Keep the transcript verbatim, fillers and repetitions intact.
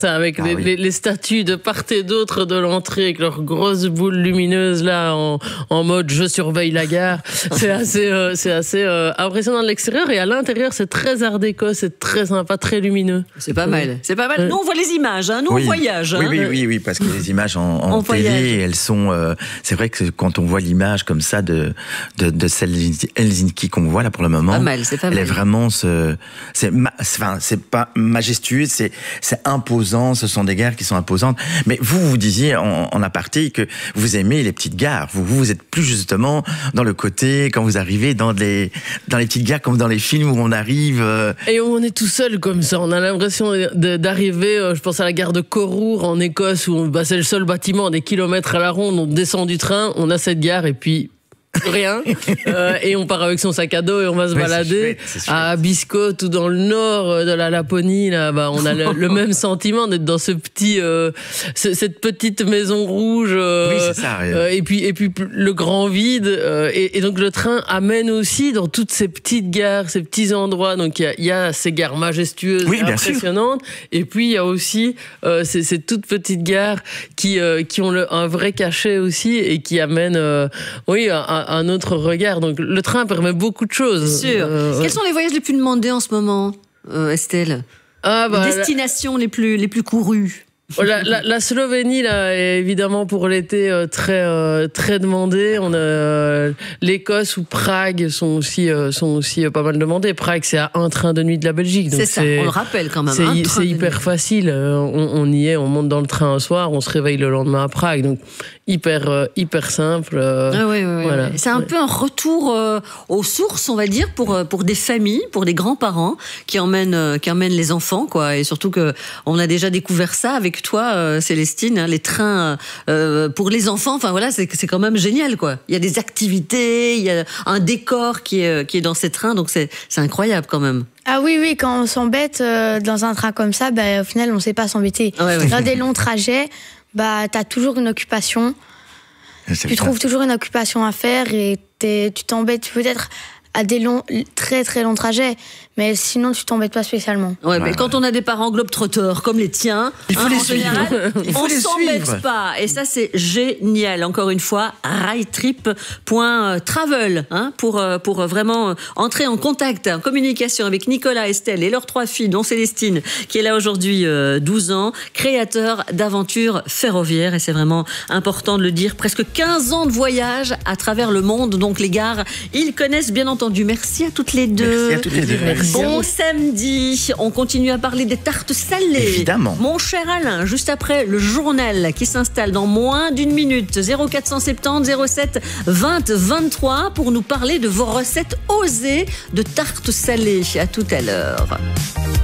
Avec ah les, oui. les, les statues de part et d'autre de l'entrée, avec leurs grosses boules lumineuses là, en, en mode je surveille la gare. C'est assez, euh, c'est assez euh, impressionnant de l'extérieur, et à l'intérieur c'est très art déco, c'est très sympa, très lumineux. C'est pas mal, c'est pas mal. Nous on voit les images, hein. Nous oui. on voyage. Oui, hein. oui, oui, oui, parce que les images en, en On télé, voyage. elles sont. Euh, c'est vrai que quand on voit l'image comme ça de de, de celle Helsinki qu'on voit là pour le moment, Pas mal, c'est pas elle mal. est vraiment ce. C'est, ma, c'est, enfin, c'est pas majestueux, c'est c'est imposant. Ce sont des gares qui sont imposantes. Mais vous, vous disiez en, en aparté que vous aimez les petites gares. Vous, vous êtes plus justement dans le côté quand vous arrivez dans les dans les petites gares comme dans les films où on arrive. Euh... Et on est tout seul comme ça. On a l'impression de, d'arriver. Euh, je pense à la gare de Corrour en Écosse où bah, c'est le seul bâtiment des kilomètres à la ronde. On descend du train, on a cette gare et puis plus rien, euh, et on part avec son sac à dos et on va se Ouais, balader c'est chouette, c'est chouette. à Abisko, tout dans le nord de la Laponie. Là, bah, on a le, le même sentiment d'être dans ce petit, euh, ce, cette petite maison rouge. Euh, Oui, c'est ça. euh, et puis, et puis le grand vide. Euh, et, et donc le train amène aussi dans toutes ces petites gares, ces petits endroits. Donc il y a, il y a ces gares majestueuses, Oui, et bien sûr. impressionnantes. Et puis il y a aussi euh, ces, ces toutes petites gares qui, euh, qui ont le, un vrai cachet aussi et qui amènent, euh, oui, un, un autre regard. Donc le train permet beaucoup de choses. C'est sûr. Euh, Quels sont les voyages les plus demandés en ce moment, euh, Estelle? ah, bah, Les destinations les plus, les plus courues? La, la, la Slovénie là est évidemment pour l'été euh, très euh, très demandée. On a euh, l'Écosse ou Prague sont aussi euh, sont aussi euh, pas mal demandées. Prague c'est à un train de nuit de la Belgique. Donc C'est ça, on le rappelle quand même. C'est, un hy- train c'est de hyper nuit. facile. Euh, On, on y est, on monte dans le train un soir, on se réveille le lendemain à Prague. Donc hyper euh, hyper simple. euh, Ah oui, oui, oui. voilà. C'est un Ouais. peu un retour euh, aux sources, on va dire, pour euh, pour des familles, pour des grands-parents qui emmènent euh, qui emmènent les enfants, quoi. Et surtout que on a déjà découvert ça avec toi, euh, Célestine, hein, les trains euh, pour les enfants. Enfin voilà, c'est c'est quand même génial, quoi. Il y a des activités, il y a un décor qui est qui est dans ces trains, donc c'est c'est incroyable quand même. Ah oui, oui, quand on s'embête euh, dans un train comme ça, bah, au final, on ne sait pas s'embêter. Ouais, ouais. Dans des longs trajets, bah, tu as toujours une occupation. C'est Tu ça. trouves toujours une occupation à faire et t'es- tu t'embêtes peut-être à des longs, très très longs trajets, mais sinon tu t'embêtes pas spécialement. Ouais, mais Ouais, quand on a des parents globetrotters comme les tiens, Il faut hein, les en suivre. général, Il faut on les s'embête suivre. pas. Et ça, c'est génial. Encore une fois, railtrip point travel, hein, pour, euh, pour vraiment euh, entrer en contact, en communication avec Nicolas, Estelle et leurs trois filles, dont Célestine, qui est là aujourd'hui, euh, douze ans, créateur d'aventures ferroviaires. Et c'est vraiment important de le dire. Presque quinze ans de voyage à travers le monde. Donc les gares, ils connaissent bien entendu. Merci à toutes les deux. Merci à toutes les deux. Merci. Bon samedi, on continue à parler des tartes salées. Évidemment. Mon cher Alain, juste après le journal qui s'installe dans moins d'une minute, zéro quatre cent soixante-dix zéro sept vingt vingt-trois pour nous parler de vos recettes osées de tartes salées. À tout à l'heure.